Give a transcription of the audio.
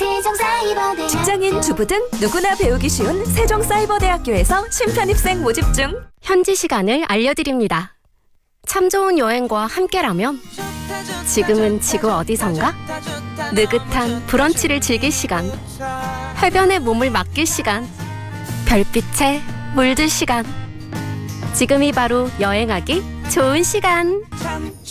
세종사이버대학교. 직장인 주부든 누구나 배우기 쉬운 세종사이버대학교에서 신편입생 모집 중. 현지 시간을 알려드립니다. 참 좋은 여행과 함께라면 지금은 지구 어디선가? 느긋한 브런치를 즐길 시간, 해변에 몸을 맡길 시간, 별빛에 물들 시간. 지금이 바로 여행하기 좋은 시간.